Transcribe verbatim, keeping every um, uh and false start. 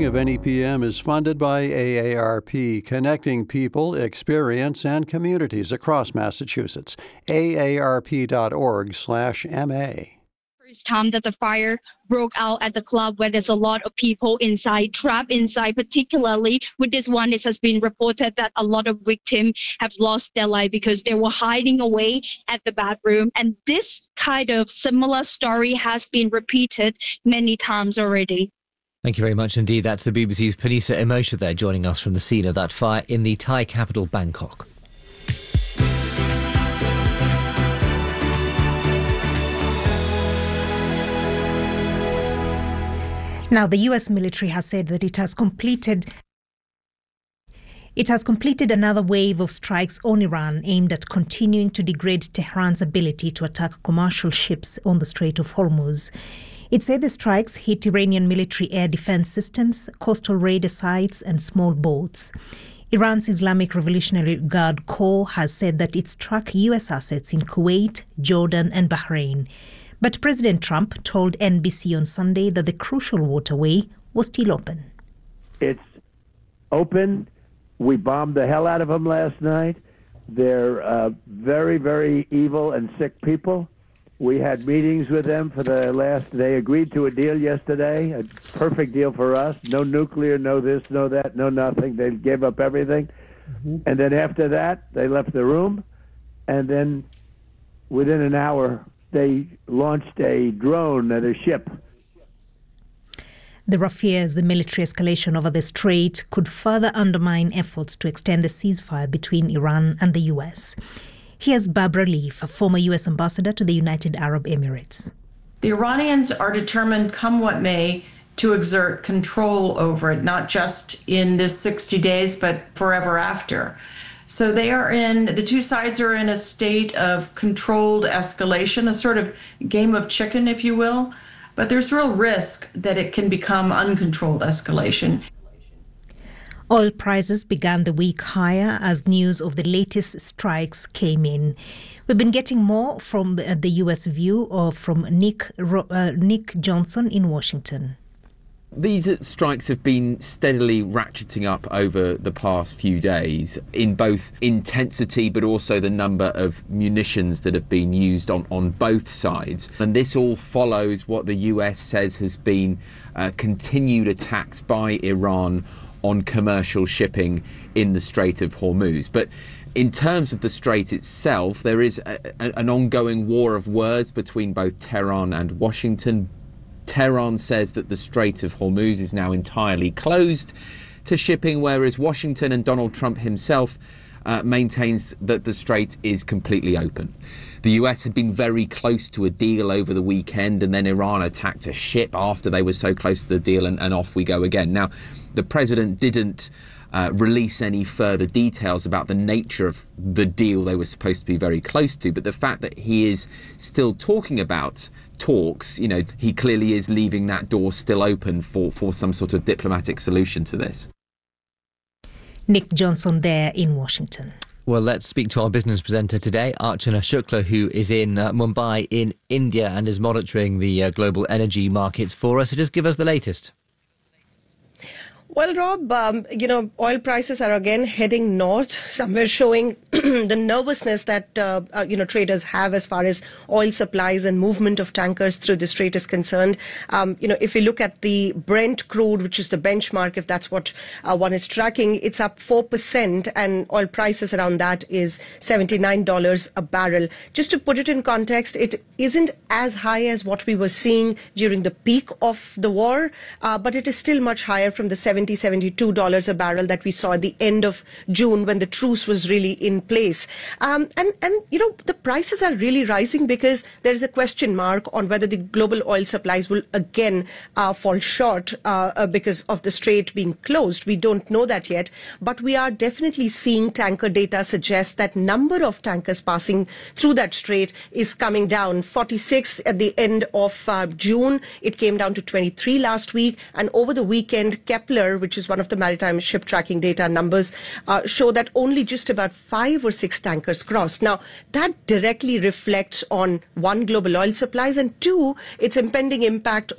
of N E P M is funded by A A R P, connecting people, experience, and communities across Massachusetts. A A R P dot org slash M A. First time that the fire broke out at the club where there's a lot of people inside, trapped inside, particularly with this one, it has been reported that a lot of victims have lost their life because they were hiding away at the bathroom. And this kind of similar story has been repeated many times already. Thank you very much indeed. That's the B B C's Panisa Emosha there joining us from the scene of that fire in the Thai capital, Bangkok. Now, the U S military has said that it has completed It has completed another wave of strikes on Iran aimed at continuing to degrade Tehran's ability to attack commercial ships on the Strait of Hormuz. It said the strikes hit Iranian military air defense systems, coastal radar sites, and small boats. Iran's Islamic Revolutionary Guard Corps has said that it struck U S assets in Kuwait, Jordan, and Bahrain. But President Trump told N B C on Sunday that the crucial waterway was still open. It's open. We bombed the hell out of them last night. They're uh, very, very evil and sick people. We had meetings with them for the last, they agreed to a deal yesterday, a perfect deal for us. No nuclear, no this, no that, no nothing. They gave up everything. Mm-hmm. And then after that, they left the room. And then within an hour, they launched a drone at a ship. There are fears the military escalation over the strait could further undermine efforts to extend the ceasefire between Iran and the U S. Here's Barbara Leaf, a former U S ambassador to the United Arab Emirates. The Iranians are determined, come what may, to exert control over it, not just in this sixty days, but forever after. So they are in, the two sides are in a state of controlled escalation, a sort of game of chicken, if you will. But there's real risk that it can become uncontrolled escalation. Oil prices began the week higher as news of the latest strikes came in. We've been getting more from the U S view or from Nick, uh, Nick Johnson in Washington. These strikes have been steadily ratcheting up over the past few days in both intensity but also the number of munitions that have been used on, on both sides. And this all follows what the U S says has been uh, continued attacks by Iran on commercial shipping in the Strait of Hormuz. But in terms of the strait itself, there is a, a, an ongoing war of words between both Tehran and Washington. Tehran says that the Strait of Hormuz is now entirely closed to shipping, whereas Washington and Donald Trump himself uh, maintains that the strait is completely open. The U S had been very close to a deal over the weekend, and then Iran attacked a ship after they were so close to the deal, and, and off we go again. Now, the president didn't uh, release any further details about the nature of the deal they were supposed to be very close to, but the fact that he is still talking about talks, you know, he clearly is leaving that door still open for, for some sort of diplomatic solution to this. Nick Johnson there in Washington. Well, let's speak to our business presenter today, Archana Shukla, who is in uh, Mumbai in India and is monitoring the uh, global energy markets for us. So just give us the latest. Well, Rob, um, you know, oil prices are again heading north, somewhere showing the nervousness that, uh, uh, you know, traders have as far as oil supplies and movement of tankers through the strait is concerned. Um, you know, if we look at the Brent crude, which is the benchmark, if that's what uh, one is tracking, it's up four percent, and oil prices around that is seventy-nine dollars a barrel. Just to put it in context, it isn't as high as what we were seeing during the peak of the war, uh, but it is still much higher from the seventy, seventy-two dollars a barrel that we saw at the end of June when the truce was really in place. Um, and, and, you know, the prices are really rising because there is a question mark on whether the global oil supplies will again uh, fall short uh, uh, because of the strait being closed. We don't know that yet, but we are definitely seeing tanker data suggest that number of tankers passing through that strait is coming down. forty-six at the end of uh, June. It came down to twenty-three last week. And over the weekend, Kepler, which is one of the maritime ship tracking data numbers, uh, show that only just about five or six tankers crossed. Now, that directly reflects on, one, global oil supplies, and two, its impending impact